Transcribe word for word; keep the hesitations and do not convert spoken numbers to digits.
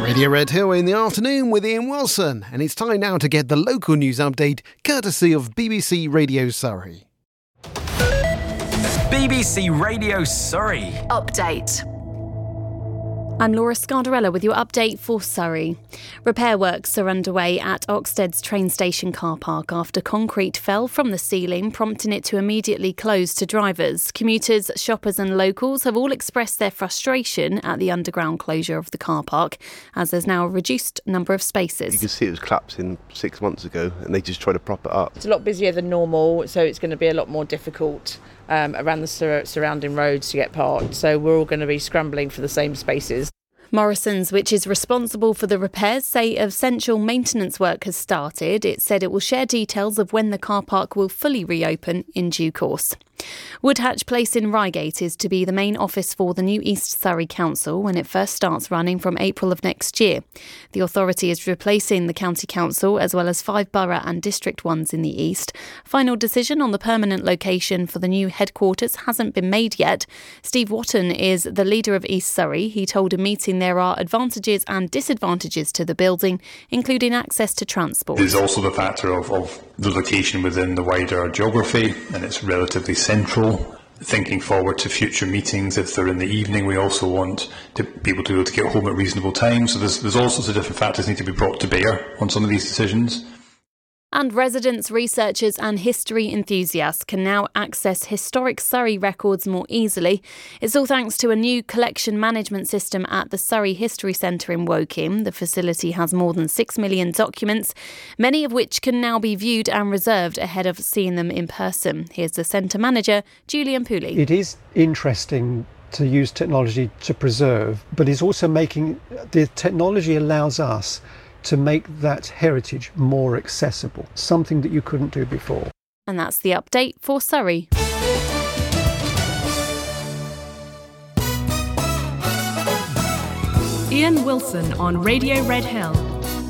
Radio Red Hill in the afternoon with Ian Wilson, and it's time now to get the local news update courtesy of B B C Radio Surrey. B B C Radio Surrey Update. I'm Laura Scardarella with your update for Surrey. Repair works are underway at Oxtead's train station car park after concrete fell from the ceiling, prompting it to immediately close to drivers. Commuters, shoppers and locals have all expressed their frustration at the underground closure of the car park, as there's now a reduced number of spaces. You can see it was collapsing six months ago and they just try to prop it up. It's a lot busier than normal, so it's going to be a lot more difficult um, around the sur- surrounding roads to get parked. So we're all going to be scrambling for the same spaces. Morrison's, which is responsible for the repairs, say essential maintenance work has started. It said it will share details of when the car park will fully reopen in due course. Woodhatch Place in Reigate is to be the main office for the new East Surrey Council when it first starts running from April of next year. The authority is replacing the County Council as well as five borough and district ones in the East. Final decision on the permanent location for the new headquarters hasn't been made yet. Steve Watton is the leader of East Surrey. He told a meeting there are advantages and disadvantages to the building, including access to transport. There's also the factor of, of the location within the wider geography, and it's relatively central. Thinking forward to future meetings, if they're in the evening, we also want to be able to, be able to get home at reasonable time. So there's, there's all sorts of different factors need to be brought to bear on some of these decisions. And residents, researchers and history enthusiasts can now access historic Surrey records more easily. It's all thanks to a new collection management system at the Surrey History Centre in Woking. The facility has more than six million documents, many of which can now be viewed and reserved ahead of seeing them in person. Here's the centre manager, Julian Pooley. It is interesting to use technology to preserve, but it's also making, the technology allows us to make that heritage more accessible, something that you couldn't do before. And that's the update for Surrey. Ian Wilson on Radio Red Hill.